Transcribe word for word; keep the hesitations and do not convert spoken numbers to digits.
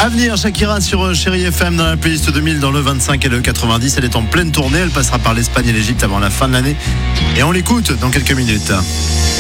Avenir, Shakira sur Chérie F M dans la playlist deux mille, dans le vingt-cinq et le quatre-vingt-dix. Elle est en pleine tournée, elle passera par l'Espagne et l'Égypte avant la fin de l'année. Et on l'écoute dans quelques minutes.